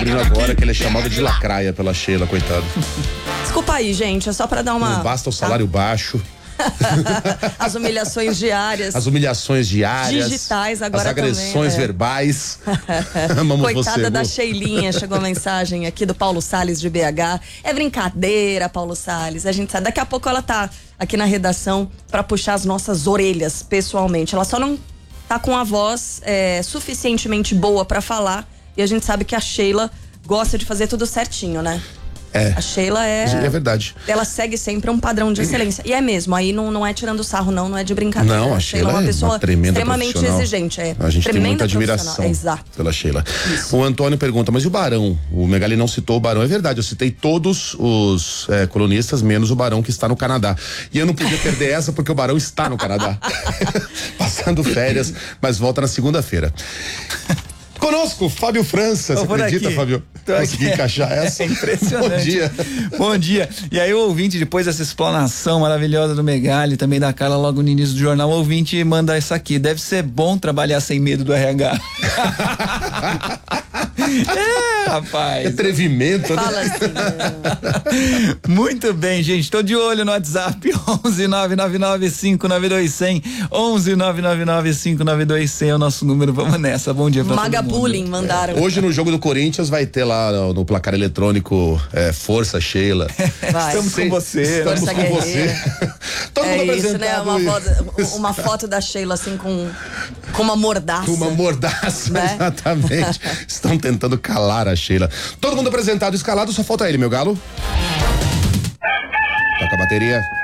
Agora que ele é chamado de lacraia pela Sheila, coitado. Desculpa aí, gente, é só pra dar uma... Não basta o salário baixo. As humilhações diárias. As humilhações diárias. Digitais agora as agressões também, verbais. Coitada você, da Sheilinha, chegou a mensagem aqui do Paulo Salles de BH. É brincadeira, Paulo Salles. A gente sabe, daqui a pouco ela tá aqui na redação pra puxar as nossas orelhas pessoalmente. Ela só não tá com a voz suficientemente boa pra falar. E a gente sabe que a Sheila gosta de fazer tudo certinho, né? A Sheila é verdade. Ela segue sempre um padrão de excelência. E é mesmo, aí não é tirando sarro, não é de brincadeira. Não, a Sheila é uma pessoa extremamente exigente. A gente tem muita admiração pela Sheila. Isso. O Antônio pergunta, mas e o Barão? O Megali não citou o Barão. É verdade, eu citei todos os colunistas, menos o Barão que está no Canadá. E eu não podia perder essa porque o Barão está no Canadá. Passando férias, mas volta na segunda-feira. Conosco, Fábio França. Você acredita, aqui. Fábio? Consegui encaixar essa? É impressionante. Bom dia. Bom dia. E aí, o ouvinte, depois dessa explanação maravilhosa do Megali, também da Carla logo no início do jornal, o ouvinte manda isso aqui. Deve ser bom trabalhar sem medo do RH. Rapaz. Atrevimento, né? Fala assim. Muito bem, gente. Tô de olho no WhatsApp. 11-999-592-100. 11-999-592-100 é o nosso número. Vamos nessa. Bom dia pra todo mundo. Bullying mandaram. Hoje no jogo do Corinthians vai ter lá no placar eletrônico Força Sheila. Estamos com você. Estamos Força com você. Todo mundo isso, né? Uma foto da Sheila assim com uma mordaça. Com uma mordaça, né? Exatamente. Estão tentando calar a Sheila. Todo mundo apresentado, escalado, só falta ele, meu galo. Toca a bateria.